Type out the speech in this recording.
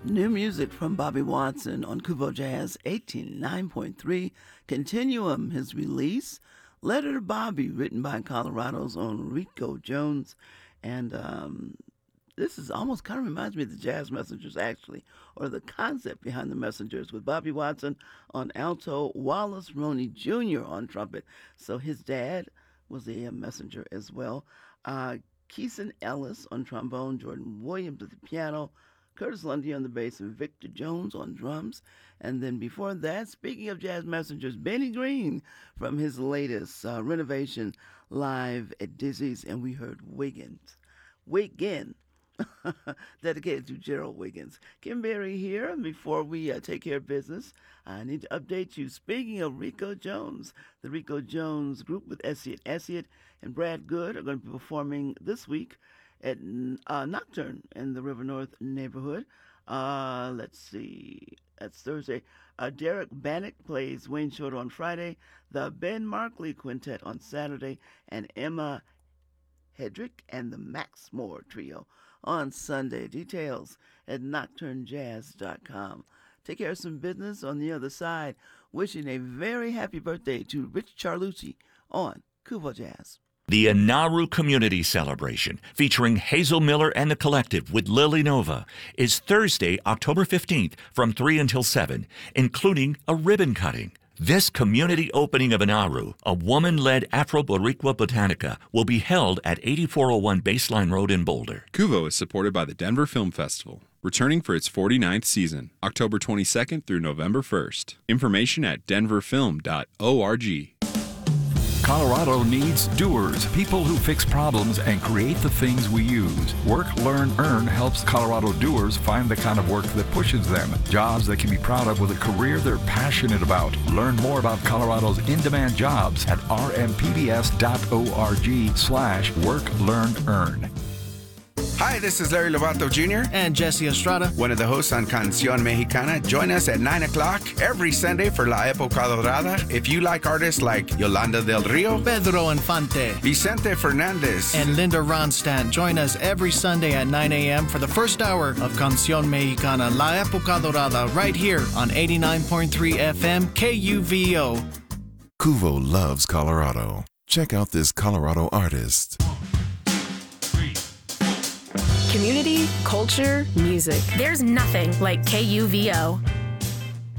New music from Bobby Watson on Kubo Jazz 89.3 Continuum. His release, Letter to Bobby, written by Colorado's own Rico Jones. And this is almost kind of reminds me of the Jazz Messengers, actually, or the concept behind the Messengers, with Bobby Watson on alto, Wallace Roney Jr. on trumpet. So his dad was a messenger as well. Keeson Ellis on trombone, Jordan Williams at the piano, Curtis Lundy on the bass, and Victor Jones on drums. And then before that, speaking of Jazz Messengers, Benny Green from his latest renovation live at Dizzy's, and we heard Wiggin, dedicated to Gerald Wiggins. Kim Berry here, and before we take care of business, I need to update you. Speaking of Rico Jones, the Rico Jones group with Esseat and Brad Good are going to be performing this week at Nocturne in the River North neighborhood. Let's see, that's Thursday. Derek Bannock plays Wayne Shorter on Friday, the Ben Markley Quintet on Saturday, and Emma Hedrick and the Max Moore Trio on Sunday. Details at nocturnejazz.com. Take care of some business on the other side. Wishing a very happy birthday to Rich Charlucci on Kubo Jazz. The Inaru Community Celebration, featuring Hazel Miller and the Collective with Lily Nova, is Thursday, October 15th from 3 until 7, including a ribbon cutting. This community opening of Inaru, a woman-led Afro-Boricua Botanica, will be held at 8401 Baseline Road in Boulder. Kuvo is supported by the Denver Film Festival, returning for its 49th season, October 22nd through November 1st. Information at denverfilm.org. Colorado needs doers, people who fix problems and create the things we use. Work, Learn, Earn helps Colorado doers find the kind of work that pushes them. Jobs they can be proud of with a career they're passionate about. Learn more about Colorado's in-demand jobs at rmpbs.org/Work, Learn, Earn. Hi, this is Larry Lovato Jr. and Jesse Estrada, one of the hosts on Canción Mexicana. Join us at 9 o'clock every Sunday for La Época Dorada. If you like artists like Yolanda del Rio, Pedro Infante, Vicente Fernandez, and Linda Ronstadt, join us every Sunday at 9 a.m. for the first hour of Canción Mexicana, La Época Dorada, right here on 89.3 FM KUVO. Kuvo loves Colorado. Check out this Colorado artist. Community, culture, music. There's nothing like KUVO.